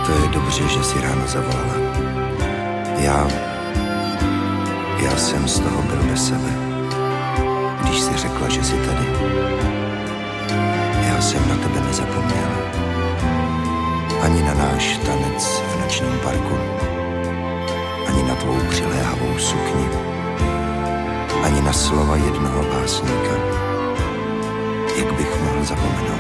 To je dobře, že si ráno zavolala. Já jsem z toho byl bez sebe, když si řekla, že jsi tady. Já jsem na tebe nezapomněl. Ani na náš tanec v nočním parku. Ani na tvou přiléhavou sukni. Ani na slova jednoho básníka. Jak bych mohl zapomenout?